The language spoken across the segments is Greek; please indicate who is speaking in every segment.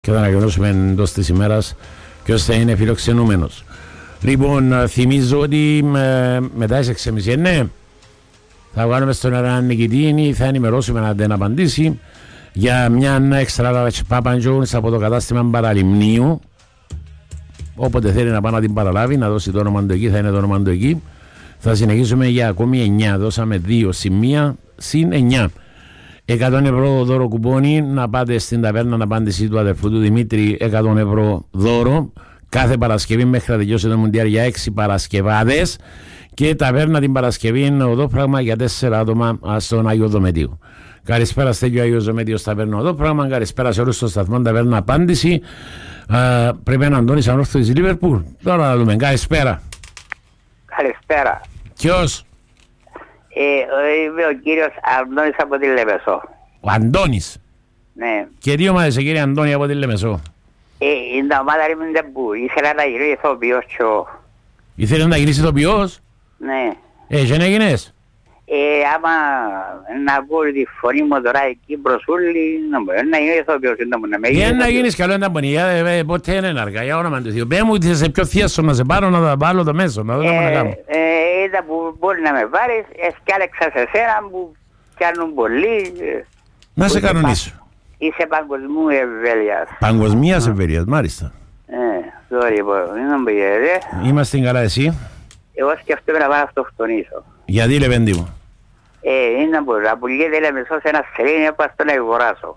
Speaker 1: και θα ανακοινώσουμε εντός της ημέρας ποιος θα είναι φιλοξενούμενος. Λοιπόν, θυμίζω ότι μετά τις 6.30, ναι, θα βγάλουμε στον αέρα νικητή, θα ενημερώσουμε να δεν απαντήσει για μια έξτρα Papa John's από το κατάστημα Παραλιμνίου. Όποτε θέλει να πάει να την παραλάβει, να δώσει το όνομα του εκεί, θα είναι το όνομα του εκεί. Θα συνεχίσουμε για ακόμη 9. Δώσαμε 2 σημεία συν 9. 100 ευρώ δώρο κουπόνι, να πάτε στην ταβέρνα να απάντηση του αδερφού του Δημήτρη, 100 ευρώ δώρο κάθε Παρασκευή μέχρι να τελειώσει το Μουντιάλ για 6 Παρασκευάδες, και ταβέρνα την Παρασκευή είναι οδόπραγμα για 4 άτομα στον Άγιο Δομετίου. Καλησπέρα Στέλιο Άγιο Δομετίου ταβέρνα οδόπραγμα, καλησπέρα σε όλους στο σταθμό ταβέρνα απάντηση. Πρέπει να Αντώνης ανόρθωτης της Λίβερπουλ. Τώρα να δούμε, καλησπέρα.
Speaker 2: Καλησπέρα.
Speaker 1: Ποιος?
Speaker 2: Είμαι ο κύριος Αντώνης από τη Λεμεσό.
Speaker 1: Ο Αντώνης.
Speaker 2: Ναι.
Speaker 1: Και τι ομάδα είσαι, κύριε Αντώνη, από τη Λεμεσό?
Speaker 2: Είναι ομάδα μου που ήθελα να γίνω ηθοποιός.
Speaker 1: Ήθελε να γίνεις ηθοποιός?
Speaker 2: Ναι.
Speaker 1: Και να γίνεις?
Speaker 2: Άμα να πω τη φωνή μου τώρα εκεί προσούλη, να γίνω ηθοποιός.
Speaker 1: Για να γίνεις καλό είναι τα πονιά, ποτέ είναι αργά, για όνομα του Θεού. Πες μου σε ποιο θείασο να σε πάρω, να τα βάλω το μέσο, να δω να κάνω.
Speaker 2: Είδα που μπορεί να με πάρεις, εσκάλεξα σε σένα που πιάνουν πολύ.
Speaker 1: Να σε κανονίσω.
Speaker 2: Είσαι παγκοσμίου ευέλειας.
Speaker 1: Παγκοσμίας ευέλειας, μάλιστα.
Speaker 2: Sorry, μην πήγαινε.
Speaker 1: Είμαστε καλά, εσύ?
Speaker 2: Εγώ σκέφτομαι να πάω να αυτοκτονήσω.
Speaker 1: Γιατί, Λεβέντη μου?
Speaker 2: Είναι να μπορώ να πουλιέται Λεμεσό σε ένα σελήνι, να πάω να αγοράσω.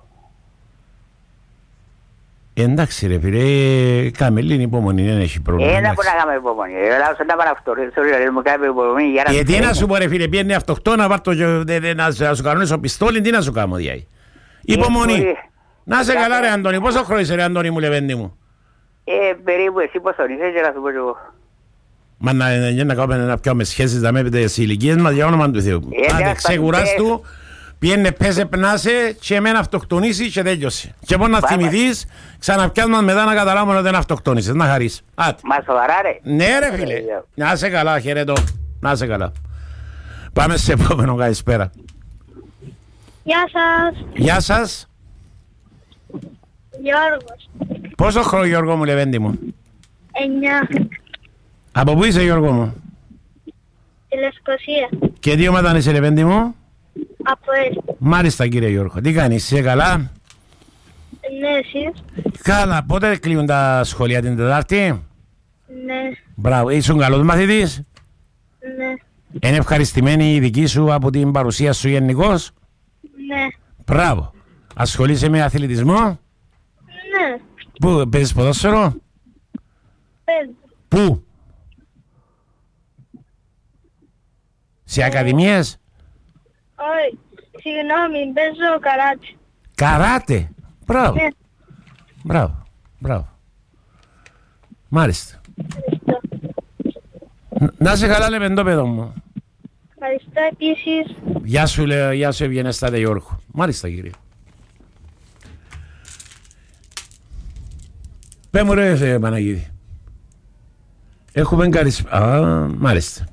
Speaker 1: Εντάξει ρε φίλε, κάμε λίγη υπομονή, δεν έχει πρόβλημα.
Speaker 2: Να μπορώ να κάνω υπομονή, να πάω να αυτοκτονήσω, μου κάνει υπομονή.
Speaker 1: Γιατί να σου πω ρε φίλε, πιένει αυτοκτόνα, να σου κανονίσω πιστόλι, τι να σου κάνω διάει. Υπομονή. Να σε καλά ρε Αντώνη, πόσο χρόνο είσαι ρε Αντώνη μου, Λεβέντη μου?
Speaker 2: Περίπου εσύ πόσο είσαι και να σου πω εγώ.
Speaker 1: Μα να κάνουμε να πιάμε σχέσεις να με πείτε τις ηλικίες μας για όνομα του Θεού. Άντε ξεκουράς του, πιένε πέσε πνάσε και εμένα αυτοκτονήσει και τέλειωσε. Και πώς να θυμηθείς, ξαναπιάς μας μετά να καταλάβουμε ότι δεν αυτοκτονήσεις, να χαρείς.
Speaker 2: Μα σοβαρά ρε.
Speaker 1: Ναι ρε φίλε, να σε καλά, χαιρετώ, να σε καλά. Πάμε σε επόμενο, καλησπέρα.
Speaker 3: Γεια σας.
Speaker 1: Γεια σας.
Speaker 3: Γιώργος.
Speaker 1: Πόσο χρόνο Γιώργο μου, Λεβέντη μου?
Speaker 3: 9.
Speaker 1: Από πού είσαι Γιώργο μου?
Speaker 3: Τη Λευκοσία.
Speaker 1: Και τι ομάδα είσαι Λεβέντη μου?
Speaker 3: Από εσύ.
Speaker 1: Μάλιστα κύριε Γιώργο, τι κάνεις, είσαι καλά?
Speaker 3: Ναι, εσείς?
Speaker 1: Καλά, πότε κλείνουν τα σχολεία, την Τετάρτη?
Speaker 3: Ναι.
Speaker 1: Μπράβο, ήσουν καλός μαθητής?
Speaker 3: Ναι.
Speaker 1: Είναι ευχαριστημένη η δική σου από την παρουσία σου γενικώς?
Speaker 3: Ναι.
Speaker 1: Μπράβο. Ασχολείσαι με αθλητισμό?
Speaker 3: Ναι.
Speaker 1: Πού, παίζεις ποδόσφαιρο?
Speaker 3: Παίζω.
Speaker 1: Πού? Σε ακαδημίες?
Speaker 3: Όχι. Συγγνώμη, παίζω καράτε.
Speaker 1: Καράτε? Μπράβο.
Speaker 3: Ναι.
Speaker 1: Μπράβο. Μπράβο. Μάλιστα.
Speaker 3: Ευχαριστώ.
Speaker 1: Να είσαι καλά λεβεντόπεδο μου.
Speaker 3: Ευχαριστώ επίσης.
Speaker 1: Γεια σου, γεια σου ευγενέστατε Γιώργο. Μάλιστα κύριε. Πες μου ρε Παναγίδη. Έχουμε καλησπέρα. Μάλιστα.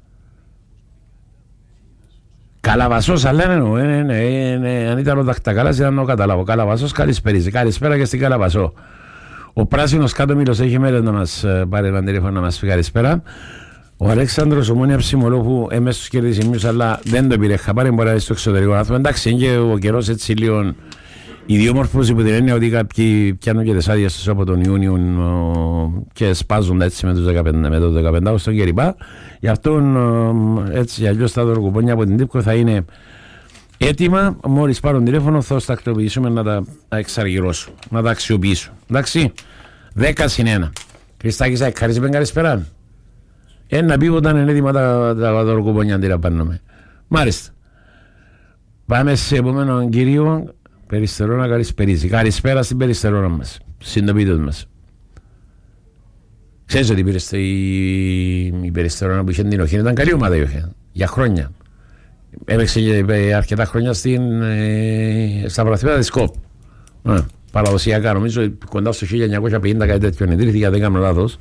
Speaker 1: Καλαβασός, αλλά αν ήταν ο Δακτακάλας ήταν ο καταλάβω. Καλαβασός, καλησπέριζε. Καλησπέρα και στην Καλαβασό. Ο πράσινος κάτω μήλος έχει μέρες να μας πάρει ένα τηλέφωνο να μας πει καλησπέρα. Ο Αλέξανδρος Ομόνια Ψιμολόγου έμεσος στους κερδισιμίους, αλλά δεν το πήρε χαπάρι, μπορεί να είναι στο εξωτερικό. Να δούμε, εντάξει, είναι και ο καιρός έτσι λίγο ιδιόμορφος υπό την έννοια ότι κάποιοι πιάνουν και τις άδειες τους από τον Ιούνιο και σπάζουν έτσι με το 15 Αύγουστο κλπ. Γι' αυτό έτσι αλλιώς τα δωροκουπόνια από την Τύπκο θα είναι έτοιμα. Μόλις πάρουν τηλέφωνο θα τα ακτοποιήσουμε να τα εξαργυρώσω, να τα αξιοποιήσω. Εντάξει, 10-1. Χριστάκης, ευχαριστούμε, καλησπέρα. Να πει όταν είναι έτοιμα τα δωροκουπόνια αντί να πάρουμε. Μάλιστα. Πάμε σε επόμενο κύριο. Περιστερώνα καλησπερίζει. Καλησπέρα στην Περιστερώνα μας, συντοπίτες μας. Ξέρεις ότι η Περιστερώνα που είχε την Οχή ήταν καλή ομάδα για χρόνια. Έπαιξε και αρκετά χρόνια στα πρωταθλήματα της ΚΟΠ. Παραδοσιακά νομίζω κοντά στο 1950 κάτι τέτοιο ιδρύθηκε, αν δεν κάνω λάθος.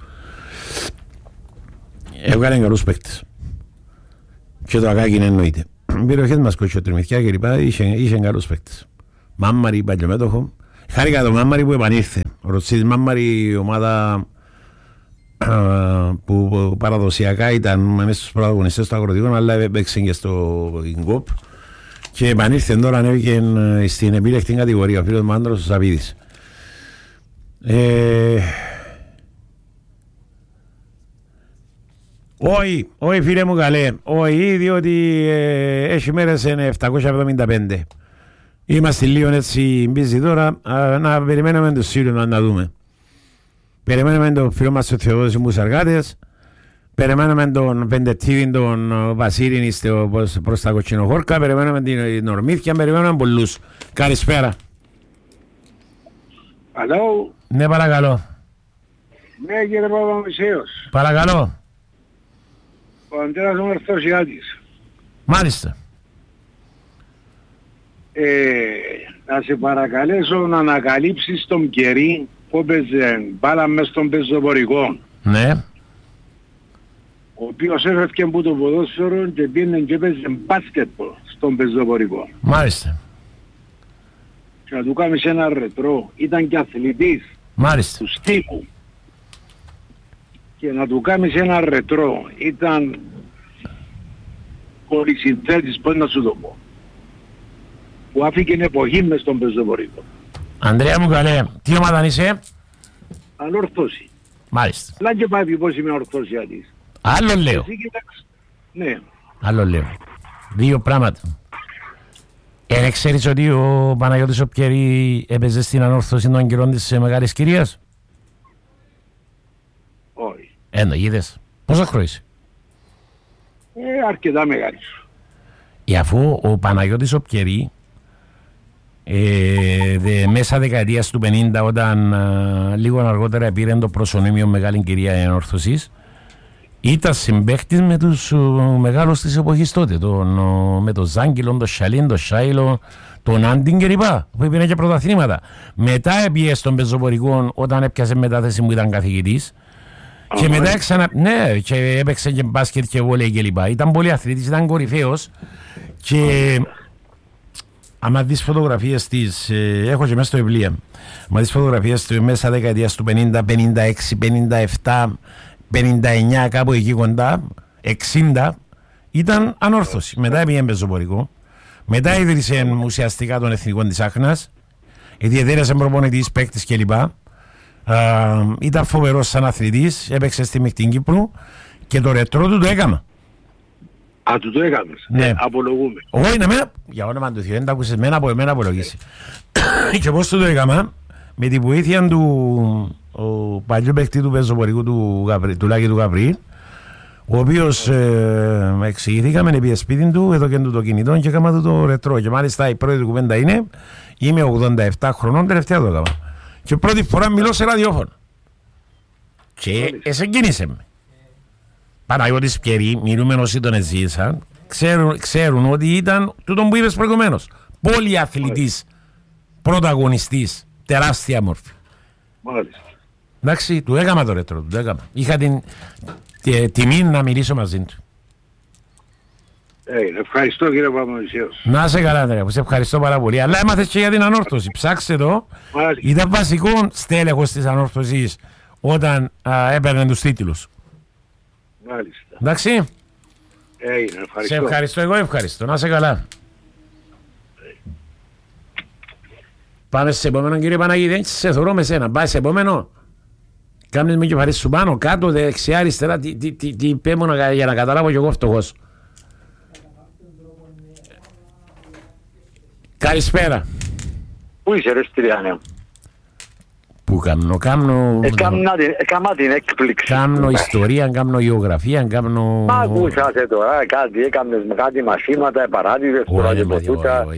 Speaker 1: Έβγαλε καλούς παίκτες. Και το Ακάκι εννοείται. Οι περιοχές μας Κοτσοτριμιθιά και λοιπά είχαν καλούς παίκτες. Μάμμαρη, παλιομέτωχο. Χάρηκα το Μάμαρη που επανήλθε. Ο Ροτσίτης Μάμαρη, η ομάδα που παραδοσιακά ήταν μέσα στους πρωταγωνιστές του αγροτικού, αλλά έπαιξε και στο Ινγκόπ. Και επανήλθε τώρα, ανέβηκε στην επίλεκτη κατηγορία, ο φίλος μου Άντρος ο Σαβίδης. Όχι φίλε μου καλέ, όχι, διότι έχει μέρες είναι 775. Είμαστε λίγο έτσι μπίζοι τώρα, να περιμένουμε το Σύλλογο να δούμε. Περιμένουμε τον φίλο μας ο Θεοδόσης Μουσαργάτες, περιμένουμε τον Πεντετίδη, τον Βασίλη προς τα Κοτσινοχώρκα, περιμένουμε την Ορμήθια, περιμένουμε πολλούς. Καλησπέρα.
Speaker 4: Hello.
Speaker 1: Ναι, παρακαλώ.
Speaker 4: Ναι, κύριε Παπαμισίος.
Speaker 1: Παρακαλώ.
Speaker 4: Ο Αντρέας ο Μερθωσιάτης.
Speaker 1: Μάλιστα.
Speaker 4: Να σε παρακαλέσω να ανακαλύψεις τον Κερί που έπαιζε μπάλα μες στον πεζοπορικό.
Speaker 1: Ναι.
Speaker 4: Ο οποίος έφευκε από το ποδόσφαιρο και πήγαινε και έπαιζε μπάσκετμπολ στον πεζοπορικό.
Speaker 1: Μάλιστα.
Speaker 4: Και να του κάνεις ένα ρετρό. Ήταν και αθλητής
Speaker 1: Μάλιστα.
Speaker 4: του στίχου. Και να του κάνεις ένα ρετρό. Ήταν πολυσυνθέτης, πώς να σου το πω. Που άφηκε εποχή μες στον πεζοπορικό.
Speaker 1: Ανδρέα μου καλέ, τι ομάδα είσαι?
Speaker 4: Ανόρθωση.
Speaker 1: Μάλιστα.
Speaker 4: Αλλά και πάει πώς είμαι ορθωσιάτης.
Speaker 1: Άλλο λέω.
Speaker 4: Εσύ κοίταξε. Ναι.
Speaker 1: Άλλο λέω. Δύο πράγματα. Ξέρεις ότι ο Παναγιώτης ο Πιέρη έπαιζε στην Ανόρθωση των καιρών της Μεγάλης Κυρίας?
Speaker 4: Όχι.
Speaker 1: Είδες. Πόσο χρόνο είσαι?
Speaker 4: Αρκετά μεγάλη.
Speaker 1: Αφού ο Παναγιώτης ο Πιέρη μέσα δεκαετίας του 50, όταν λίγο αργότερα πήρε το προσωνύμιο Μεγάλη Κυρία Ανόρθωσης, ήταν συμπαίκτης με τους μεγάλους της εποχής τότε, με τον Ζάγκυλο, τον Σαλίν, τον Σάιλο, τον Άντιν κλπ. Που έπαιρνε και πρωταθλήματα. Μετά έπιε στον πεζοπορικό όταν έπιασε μετάθεση που ήταν καθηγητής. Και μετά ναι, και έπαιξε και μπάσκετ και βόλεϊ κλπ. Ήταν πολύ αθλητής, ήταν κορυφαίος. Και άμα δεις φωτογραφίες της, έχω και μέσα στο βιβλίο, άμα δεις φωτογραφίες της μέσα δεκαετίας του 50, 56, 57, 59 κάπου εκεί κοντά, 60, ήταν ανόρθωση. Μετά πήγε πεζοπορικό. Μετά ίδρυσε ουσιαστικά τον Εθνικό της Άχνας. Διεδέρασε προπονητής, παίκτης κλπ. Ήταν φοβερός σαν αθλητής, έπαιξε στη Μιχτή Κύπρου και το ρετρό του το έκανα.
Speaker 4: Α, του το έκανες.
Speaker 1: Ναι.
Speaker 4: Απολογούμε.
Speaker 1: Όχι, για όνομα του Θεού, δεν τα ακούσες μένα από εμένα απολογήσει. Και πώς το έκανα, με τη βοήθεια του παλιού παίκτη του πεζοπορικού του Λάκη του Γαβρίλ, ο οποίος εξηγηθήκαμε επί σπίτι του, εδώ και το κινητό και έκανα το ρετρό. Και μάλιστα η πρώτη του κουβέντα είναι, είμαι 87 χρονών, τελευταία το έκανα. Και πρώτη φορά μιλώ σε ραδιόφωνο. Και εσεκίνησε με. Παναγιώτης Πιέρη, μιλούμε όσοι τον εζήσαν, ξέρουν ότι ήταν τούτον που είπες προηγουμένως. Πολυαθλητής, πρωταγωνιστής, τεράστια μόρφη.
Speaker 4: Μάλιστα.
Speaker 1: Εντάξει, του έκανα το ρέτρο, του έκανα. Είχα την τιμή να μιλήσω μαζί του.
Speaker 4: Ευχαριστώ κύριε Παπαμισίος.
Speaker 1: Να είσαι καλά, Ανδρέα, που σε ευχαριστώ πάρα πολύ. Αλλά έμαθες και για την ανόρθωση. Ψάξε το.
Speaker 4: Μάλιστα.
Speaker 1: Ήταν βασικό στέλεχος της ανόρθωσης όταν έπαιρνε τους τίτλους.
Speaker 4: Μάλιστα.
Speaker 1: Εντάξει.
Speaker 4: Ευχαριστώ.
Speaker 1: Σε ευχαριστώ, εγώ ευχαριστώ. Να είσαι καλά. Πάμε σε επόμενο κύριε Παναγίδη. Δεν σε θωρώ με σένα. Πάει σε επόμενο. Κάμνεις με κεφαλή σου πάνω, κάτω, δεξιά, αριστερά. Τι πέμω για να καταλάβω κι εγώ φτωχός. Καλησπέρα.
Speaker 5: Πού είσαι ρε Στυλιάνε?
Speaker 1: Πού κάμνω.
Speaker 5: Έκανα την έκπληξη.
Speaker 1: Κάμνω ιστορία, κάμνω γεωγραφία, κάμνω...
Speaker 5: Μα ακούσατε τώρα, κάτι έκανες με κάτι μαθήματα, παράδειγες, τώρα και ποτούτα.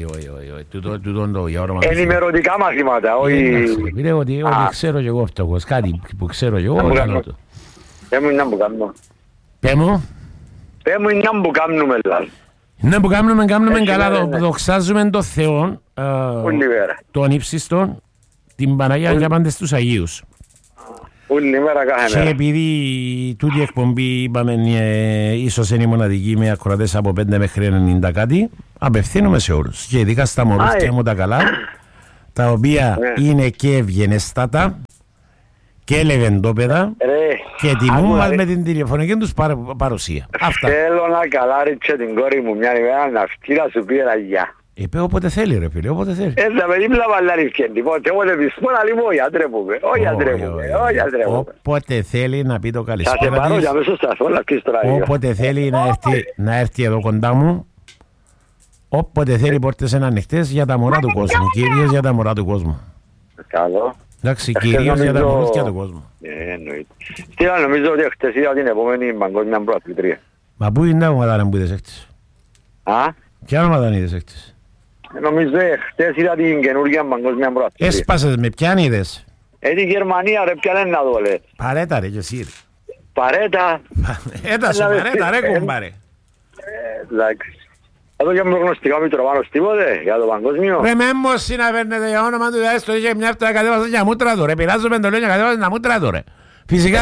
Speaker 5: Ενημερωτικά μαθήματα, όχι...
Speaker 1: Πήρε ότι ξέρω κι εγώ φτωχός, κάτι που ξέρω κι εγώ, κάνω το.
Speaker 5: Πέμουν να που κάνουμε.
Speaker 1: Πέμω.
Speaker 5: Πέμουν να που κάνουμε, δηλαδή.
Speaker 1: Ναι, που κάνουμε καλά, δοξάζουμε τον Θεό, τον ύψιστον, την Παναγία και πάντες τους Αγίους. Και επειδή τούτη εκπομπή είπαμε ίσως είναι η μοναδική με ακροατές από 5 μέχρι 90 κάτι, απευθύνουμε σε όλους. Και ειδικά στα μωρούθια μου τα καλά, τα οποία είναι και ευγενέστατα και λεβεντόπεδα και τιμούν μας με την τηλεφωνική τους παρουσία. Αυτά.
Speaker 5: Θέλω να καλάριτσε την κόρη μου μια ημέρα να φτύρα σου πει ένα γεια.
Speaker 1: Είπε όποτε θέλει ρε φίλε, όποτε θέλει.
Speaker 5: Θα με δίπλα βαλάρεις και τίποτε, όποτε πεις πόνα λίγο, όχι αντρέπουμε, όχι αντρέπουμε.
Speaker 1: Όποτε θέλει να πει το
Speaker 5: Θα σε
Speaker 1: καλησπέρα
Speaker 5: πάρω
Speaker 1: της,
Speaker 5: για μέσα στα θόλα και στο ράγιο.
Speaker 1: όποτε θέλει να έρθει εδώ κοντά μου, όποτε θέλει οι πόρτες είναι ανοιχτές για τα μωρά του κόσμου, κυρίως για τα μωρά του κόσμου.
Speaker 5: Καλό.
Speaker 1: Εντάξει, κυρίως για τα μωρούθια του κόσμου.
Speaker 5: Εννοείται. Στείλα νομίζω ότι χτες είδα την επόμενη παγκόσμια προαθλητρία.
Speaker 1: Μα πού είναι τα ομάδα που είδες έκτης? Ποια ομάδα είδες έκτης?
Speaker 5: Νομίζω χτες είδα την καινούργια παγκόσμια προαθλητρία.
Speaker 1: Έσπασες με ποιαν είδες?
Speaker 5: Τη Γερμανία ρε ποιαν είναι να δω λε.
Speaker 1: Παρέτα ρε και εσύ ρε.
Speaker 5: Παρέτα.
Speaker 1: Έτα παρέτα ρε κουμπάρε.
Speaker 5: Εντάξει. Εδώ και προγνωστικά μην τραβάνω τίποτε για το παγκόσμιο.
Speaker 1: Ρε με έμπωση να παίρνετε για όνομα του δέστο, είχε μια αυτά κατέβασα για μούτρα του ρε. Πειράζω πεντολέο για κατέβασα για μούτρα του ρε. Φυσικά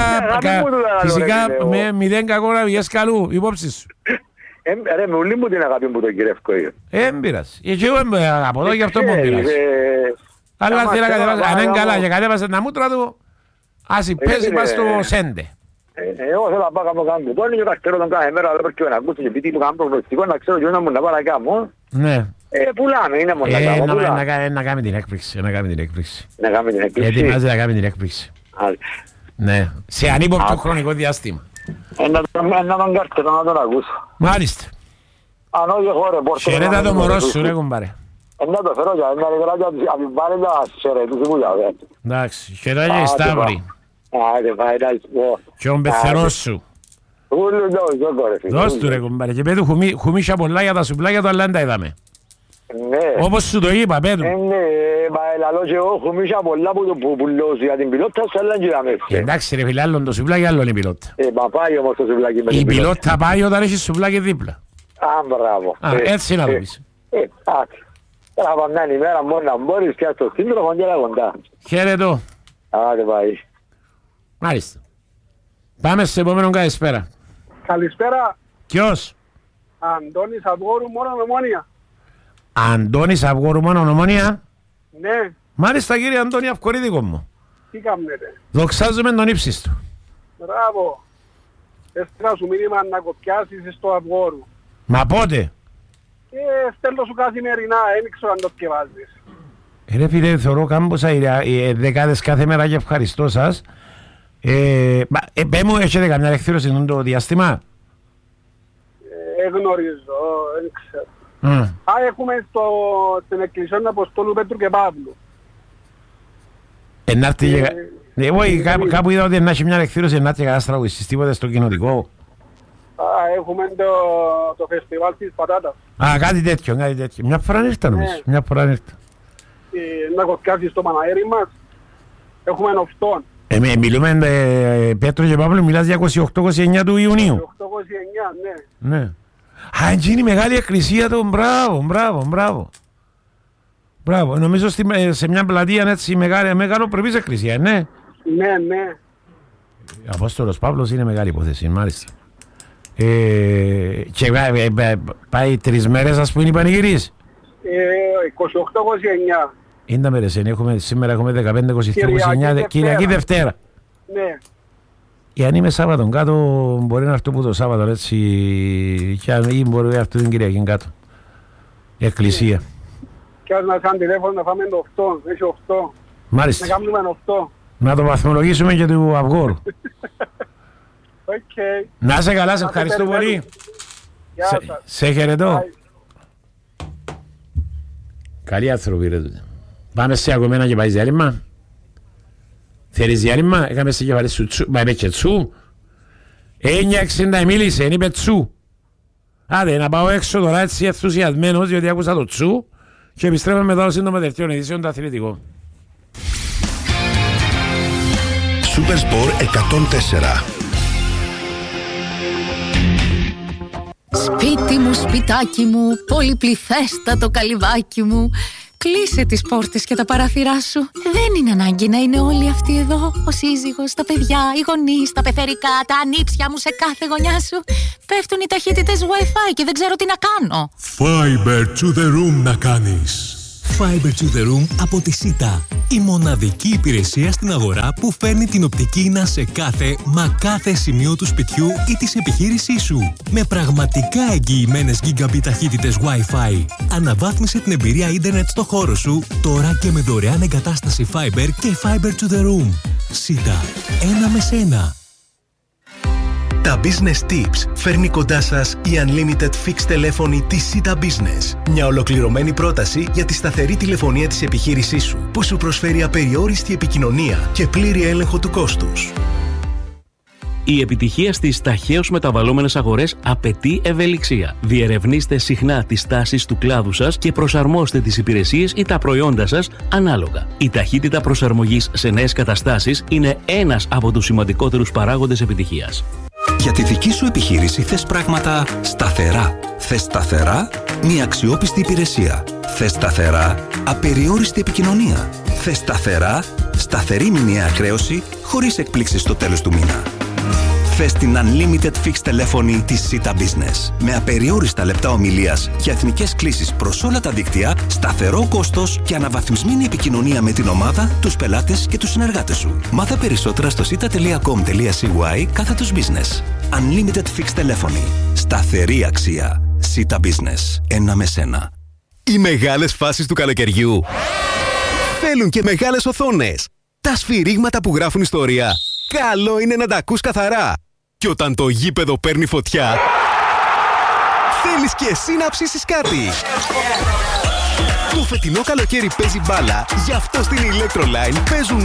Speaker 1: με 0 κακό να βγες καλού, υπόψη σου.
Speaker 5: Ρε με ούλη μου την αγάπη μου τον κυρεύκο.
Speaker 1: Έμπειρας. Και εγώ από εδώ γι' αυτό που έμπειρας. Αλλά θέλει να κατέβασα, αν είναι καλά και κατέβασα τα μούτρα του, ας πέσει πας στο σέντε.
Speaker 5: Εγώ θέλω να πάω κάπου κάμπου. Τώρα είναι και τα ξέρω τον κάθε μέρα, αλλά πρέπει να ακούσει επειδή που κάνω προγνωστικό να ξέρω και όταν μου να πάω να κάνω.
Speaker 1: Ναι.
Speaker 5: Πουλάμε, είναι μόνο να κάνω.
Speaker 1: Να κάνει την έκπληξη.
Speaker 5: Να κάνει την έκπληξη.
Speaker 1: Ετοιμάζει να κάνει την έκπληξη. Ναι. Σε ανύποπτο χρονικό διάστημα.
Speaker 5: Να τον κάρτερο να τον ακούσω.
Speaker 1: Μάλιστα.
Speaker 5: Αν όχι εγώ ρε πόρτο.
Speaker 1: Χαιρέτα το μωρό σου ρε κουμπάρε.
Speaker 5: Να το φέρω για μια λιγράτια από την πάρει να χαιρετήσει που για βέβαια.
Speaker 1: Εντάξει, χαιρέτια η Σταύρη.
Speaker 5: Άντε πάει να πω.
Speaker 1: Και ο πεθερός σου.
Speaker 5: Ούλου
Speaker 1: δώσ' του ρε κουμπάρε και πέτου χουμίσια πολλά για τα σουπλάκια του αλλά δεν τα είδαμε.
Speaker 5: Ναι.
Speaker 1: Όπως σου το είπα πέτου.
Speaker 5: Ναι, μα λαλώ και εγώ χουμίσια πολλά που πουλώ για την πιλότα σου αλλά δεν είδαμε.
Speaker 1: Εντάξει ρε φίλε, άλλον το σουπλάκι, άλλον η πιλότα.
Speaker 5: Μα πάει όμως το σουπλάκι με την
Speaker 1: πιλότα. Η πιλότα πάει όταν έχει σουπλάκι δίπλα.
Speaker 5: Μπράβο.
Speaker 1: Έτσι να το πεις.
Speaker 5: Τώρα πάμε μια ημέρα μόνο να μπορείς και στο σύντροφο και κοντά.
Speaker 1: Χαίρετο.
Speaker 5: Άντε πάει.
Speaker 1: Μάλιστα. Πάμε σε επόμενο καλησπέρα.
Speaker 6: Καλησπέρα.
Speaker 1: Ποιος?
Speaker 6: Αντώνης Αυγόρου, μόνο Ομόνια.
Speaker 1: Αντώνης Αυγόρου, μόνο Ομόνια.
Speaker 6: Ναι.
Speaker 1: Μάλιστα κύριε Αντώνη, αυκορίδικο μου.
Speaker 6: Τι κάνετε?
Speaker 1: Δοξάζουμε τον ύψιστο.
Speaker 6: Μπράβο. Έστειλα σου μήνυμα να κοπιάσεις στο Αυγόρου.
Speaker 1: Μα πότε?
Speaker 6: Στέλνω σου καθημερινά, δεν ξέρω αν το διαβάζεις.
Speaker 1: Ρε φίλε, θεωρώ κάμποσα δεκάδες κάθε μέρα και ευχαριστώ σας. Πέ μου, έχετε καμιά εκθήρωση το διάστημα?
Speaker 6: Γνωρίζω, δεν ξέρω. Έχουμε στην εκκλησία του Αποστόλου Πέτρου και Παύλου.
Speaker 1: Εγώ κάπου είδα ότι να έχει μια εκθήρωση να έρθει κανένας τραγουδιστής τίποτε στο κοινοτικό.
Speaker 6: Έχουμε το φεστιβάλ της πατάτας.
Speaker 1: Κάτι τέτοιο. Μια φορά ήρθα νομίζω. Μια φορά ήρθα.
Speaker 6: Να κοπιάσεις το Παναέρι μας. Έχουμε οφτών.
Speaker 1: Μιλούμε Πέτρο και Παύλο, μιλάς για 28-29 του Ιουνίου.
Speaker 6: 28-29, ναι.
Speaker 1: Ναι. Έτσι είναι η μεγάλη εκκλησία του. Μπράβο. Νομίζω σε μια πλατεία έτσι μεγάλο προπής εκκλησία, ναι.
Speaker 6: Ναι.
Speaker 1: Απόστολος Παύλος είναι μεγάλη υπόθεση, μάλιστα. Και πάει 3 μέρες ας πούμε οι πανηγυρίες.
Speaker 6: 28-29.
Speaker 1: Είναι τα μέρες, σήμερα έχουμε 15-23-29, Κυριακή Δευτέρα.
Speaker 6: Ναι.
Speaker 1: Αν είμαι Σάββατον κάτω, μπορεί να έρθω που το Σάββατο έτσι, ή μπορεί να έρθω την Κυριακή κάτω. Η εκκλησία.
Speaker 6: Και ας να κάνουν τηλέφωνο να φάμε το 8, έχει 8.
Speaker 1: Μάλιστα.
Speaker 6: Να κάνουμε 8.
Speaker 1: Να το βαθμολογήσουμε και του Αυγόρου.
Speaker 6: Okay.
Speaker 1: Να είσαι καλά, σε ευχαριστώ πολύ. Σε χαιρετώ. Καλή άνθρωποι ρε τούτε. Πάμε σε ακομένα και πάει διάλειμμα. Θέλεις διάλειμμα, έκαμε σε κεφαλές σου τσου. Μα είπε και τσου. 9.60 μίλησε, είπε τσου. Άντε να πάω έξω τώρα έτσι ενθουσιασμένος διότι άκουσα το τσου. Και επιστρέφουμε μετά το σύντομο δελτίο ειδήσεων το αθλητικό.
Speaker 7: Super Sport 104.
Speaker 8: Σπίτι μου, σπιτάκι μου, πολυπληθέστατο καλυβάκι μου. Κλείσε τις πόρτες και τα παράθυρά σου. Δεν είναι ανάγκη να είναι όλοι αυτοί εδώ. Ο σύζυγος, τα παιδιά, οι γονείς, τα πεθερικά, τα ανήψια μου σε κάθε γωνιά σου. Πέφτουν οι ταχύτητες Wi-Fi και δεν ξέρω τι να κάνω.
Speaker 9: Fiber to the room να κάνεις. Fiber to the Room από τη Sita. Η μοναδική υπηρεσία στην αγορά που φέρνει την οπτική ίνα σε κάθε σημείο του σπιτιού ή της επιχείρησής σου. Με πραγματικά εγγυημένες gigabit ταχύτητες Wi-Fi. Αναβάθμισε την εμπειρία ίντερνετ στο χώρο σου τώρα και με δωρεάν εγκατάσταση Fiber και Fiber to the Room. Sita. Ένα με σένα.
Speaker 10: Τα Business Tips φέρνει κοντά σας η Unlimited Fixed τηλέφωνη της Sita Business. Μια ολοκληρωμένη πρόταση για τη σταθερή τηλεφωνία της επιχείρησής σου, που σου προσφέρει απεριόριστη επικοινωνία και πλήρη έλεγχο του κόστους.
Speaker 11: Η επιτυχία στις ταχαίως μεταβαλλόμενες αγορές απαιτεί ευελιξία. Διερευνήστε συχνά τις τάσεις του κλάδου σας και προσαρμόστε τις υπηρεσίες ή τα προϊόντα σας ανάλογα. Η ταχύτητα προσαρμογής σε νέες καταστάσεις είναι ένας από τους σημαντικότερους παράγοντες επιτυχίας.
Speaker 12: Για τη δική σου επιχείρηση θες πράγματα σταθερά. Θες σταθερά μια αξιόπιστη υπηρεσία. Θες σταθερά απεριόριστη επικοινωνία. Θες σταθερά σταθερή μηνιαία χρέωση χωρίς εκπλήξεις στο τέλος του μήνα. Θες την Unlimited Fixed τηλέφωνη της Sita Business. Με απεριόριστα λεπτά ομιλίας και εθνικές κλήσεις προς όλα τα δίκτυα, σταθερό κόστος και αναβαθμισμένη επικοινωνία με την ομάδα, τους πελάτες και τους συνεργάτες σου. Μάθε περισσότερα στο sita.com.cy/business. Unlimited Fixed τηλέφωνη. Σταθερή αξία. Sita Business. Ένα με σένα.
Speaker 10: Οι μεγάλες φάσεις του καλοκαιριού θέλουν και μεγάλες οθόνες. Τα σφυρίγματα που γράφουν ιστορία, καλό είναι να τα ακούς καθαρά. Και όταν το γήπεδο παίρνει φωτιά, θέλεις και εσύ να ψήσεις κάτι. Το φετινό καλοκαίρι παίζει μπάλα, γι' αυτό στην Electroline παίζουν